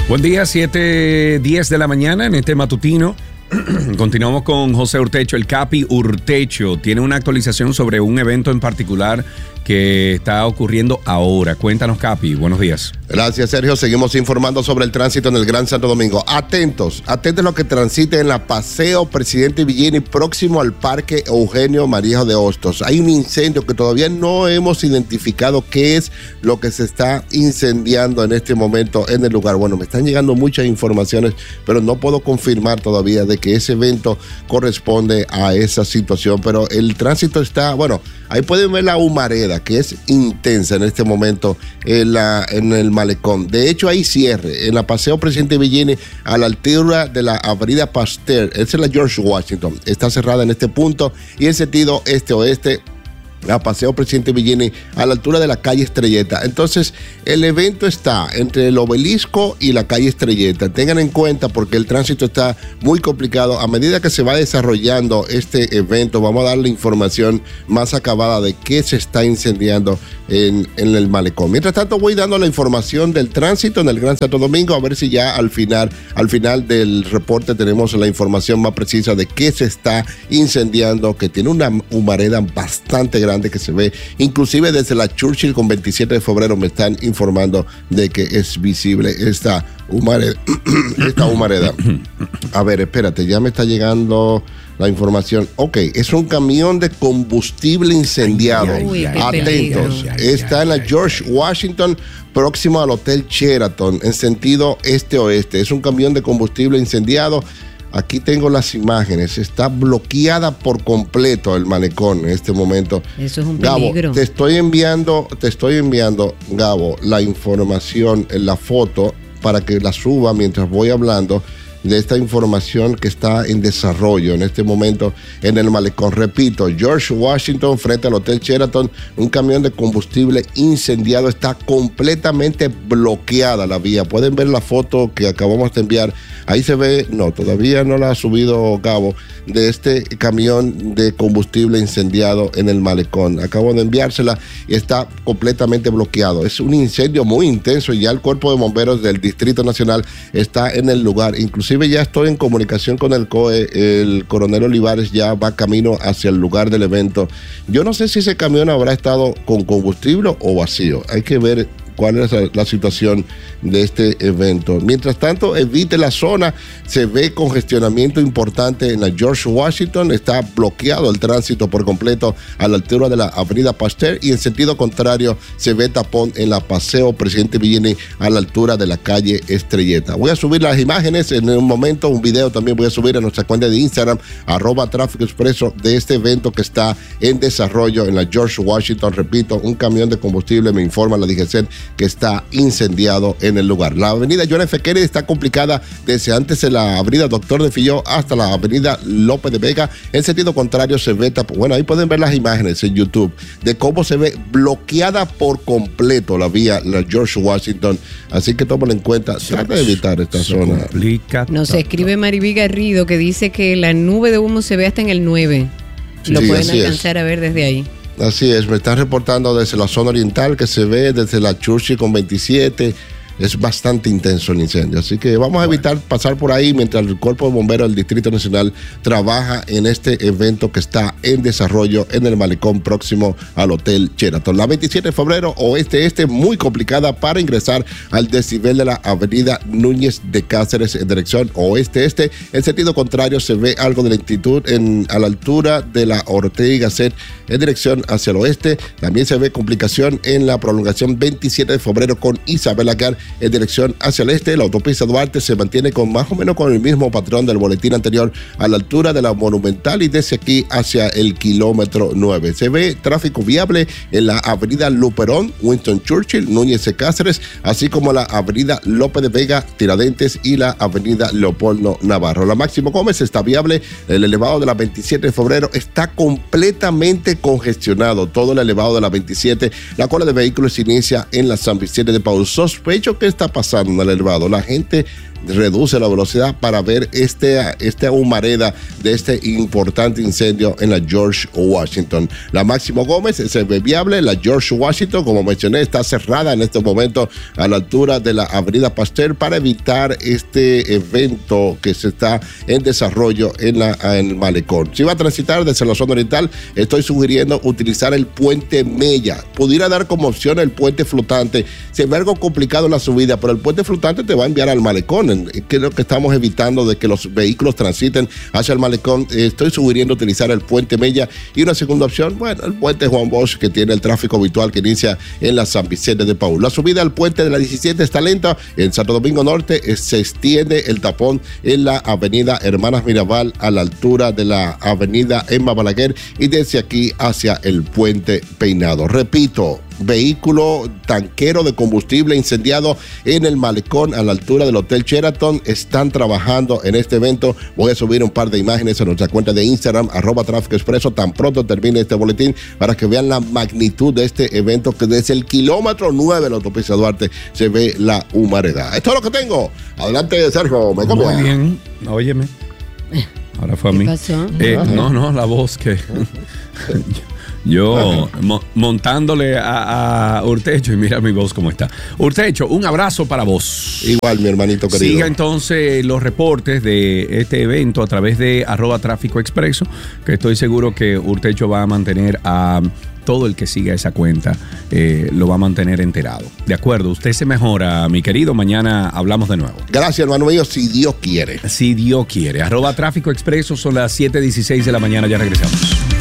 Buen día, 7:10 de la mañana en este matutino. Continuamos con José Urtecho, el Capi Urtecho. Tiene una actualización sobre un evento en particular que está ocurriendo ahora. Cuéntanos, Capi. Buenos días. Gracias, Sergio. Seguimos informando sobre el tránsito en el Gran Santo Domingo. Atentos a lo que transite en la Paseo Presidente Villini, próximo al Parque Eugenio María de Hostos. Hay un incendio que todavía no hemos identificado qué es lo que se está incendiando en este momento en el lugar. Bueno, me están llegando muchas informaciones, pero no puedo confirmar todavía de que ese evento corresponde a esa situación. Pero el tránsito está, bueno, ahí pueden ver la humareda, que es intensa en este momento en el malecón. De hecho, hay cierre en la Paseo Presidente Villini a la altura de la avenida Pasteur. Esa es la George Washington. Está cerrada en este punto y en sentido este-oeste a Paseo Presidente Villini a la altura de la calle Estrelleta. Entonces, el evento está entre el Obelisco y la calle Estrelleta. Tengan en cuenta porque el tránsito está muy complicado. A medida que se va desarrollando este evento, vamos a dar la información más acabada de qué se está incendiando en el malecón. Mientras tanto, voy dando la información del tránsito en el Gran Santo Domingo, a ver si ya al final del reporte tenemos la información más precisa de qué se está incendiando, que tiene una humareda bastante grande que se ve, inclusive desde la Churchill con 27 de febrero me están informando de que es visible esta humareda. A ver, espérate, ya me está llegando la información. Ok, es un camión de combustible incendiado. Atentos, está en la George Washington, próximo al Hotel Sheraton, en sentido este-oeste. Es un camión de combustible incendiado. Aquí tengo las imágenes. Está bloqueada por completo el malecón en este momento. Eso es un peligro. Gabo, te estoy enviando, Gabo, la información, la foto, para que la suba mientras voy hablando de esta información que está en desarrollo en este momento en el malecón. Repito, George Washington frente al Hotel Sheraton, un camión de combustible incendiado, está completamente bloqueada la vía. Pueden ver la foto que acabamos de enviar. Ahí se ve, no, todavía no la ha subido Gabo, de este camión de combustible incendiado en el malecón. Acabo de enviársela y está completamente bloqueado. Es un incendio muy intenso y ya el Cuerpo de Bomberos del Distrito Nacional está en el lugar. Inclusive ya estoy en comunicación con el COE. El coronel Olivares ya va camino hacia el lugar del evento. Yo no sé si ese camión habrá estado con combustible o vacío. Hay que ver cuál es la situación de este evento. Mientras tanto, evite la zona. Se ve congestionamiento importante en la George Washington. Está bloqueado el tránsito por completo a la altura de la avenida Pasteur y en sentido contrario se ve tapón en la Paseo Presidente Villini a la altura de la calle Estrelleta. Voy a subir las imágenes en un momento, un video también voy a subir a nuestra cuenta de Instagram, @Tráfico Expreso, de este evento que está en desarrollo en la George Washington. Repito, un camión de combustible, me informa la DGCET, que está incendiado en el lugar. La avenida John F. Kennedy está complicada desde antes de la avenida Doctor de Filló hasta la avenida López de Vega. En sentido contrario se ve, bueno, ahí pueden ver las imágenes en YouTube de cómo se ve bloqueada por completo la vía, la George Washington. Así que tómalo en cuenta, trata de evitar esta zona. Nos escribe Maribí Garrido que dice que la nube de humo se ve hasta en el 9. Lo pueden alcanzar a ver desde ahí. Así es, me están reportando desde la zona oriental que se ve desde la Churchill con 27. Es bastante intenso el incendio, así que vamos a evitar pasar por ahí mientras el Cuerpo de Bomberos del Distrito Nacional trabaja en este evento que está en desarrollo en el malecón próximo al Hotel Sheraton. La 27 de febrero, oeste-este, muy complicada para ingresar al desnivel de la avenida Núñez de Cáceres en dirección oeste-este. En sentido contrario se ve algo de lentitud a la altura de la Ortega y Gasset en dirección hacia el oeste. También se ve complicación en la prolongación 27 de febrero con Isabel Agar en dirección hacia el este. La autopista Duarte se mantiene más o menos con el mismo patrón del boletín anterior a la altura de la Monumental y desde aquí hacia el kilómetro 9. Se ve tráfico viable en la avenida Luperón, Winston Churchill, Núñez de Cáceres, así como la avenida López de Vega, Tiradentes y la avenida Leopoldo Navarro. La Máximo Gómez está viable. El elevado de la 27 de febrero está completamente congestionado. Todo el elevado de la 27. La cola de vehículos se inicia en la San Vicente de Paul. Sospecho qué está pasando en el elevado. La gente reduce la velocidad para ver esta humareda de este importante incendio en la George Washington. La Máximo Gómez se ve viable. La George Washington, como mencioné, está cerrada en este momento a la altura de la Avenida Pasteur para evitar este evento que se está en desarrollo en el malecón. Si va a transitar desde la zona oriental, estoy sugiriendo utilizar el puente Mella. Pudiera dar como opción el puente flotante. Se ve algo complicado la subida, pero el puente flotante te va a enviar al malecón, que es lo que estamos evitando, de que los vehículos transiten hacia el malecón. Estoy sugiriendo utilizar el puente Mella. Y una segunda opción, bueno, el puente Juan Bosch, que tiene el tráfico habitual que inicia en la San Vicente de Paúl. La subida al puente de la 17 está lenta. En Santo Domingo Norte se extiende el tapón en la avenida Hermanas Mirabal a la altura de la avenida Emma Balaguer y desde aquí hacia el puente Peinado. Repito, vehículo tanquero de combustible incendiado en el malecón a la altura del Hotel Sheraton. Están trabajando en este evento. Voy a subir un par de imágenes a nuestra cuenta de Instagram, @Tráfico Expreso, tan pronto termine este boletín, para que vean la magnitud de este evento, que desde el kilómetro 9 de la autopista Duarte se ve la humareda. Esto es lo que tengo. Adelante, Sergio. Muy bien. Óyeme. Ahora fue a mí. ¿Qué pasó? No, la voz que... Yo montándole a Urtecho, y mira mi voz cómo está. Urtecho, un abrazo para vos. Igual, mi hermanito querido. Siga entonces los reportes de este evento a través de @Tráfico Expreso, que estoy seguro que Urtecho va a mantener a todo el que siga esa cuenta, lo va a mantener enterado. De acuerdo, usted se mejora, mi querido. Mañana hablamos de nuevo. Gracias, hermano mío, si Dios quiere. Si Dios quiere. @Tráfico Expreso, son las 7:16 de la mañana, ya regresamos.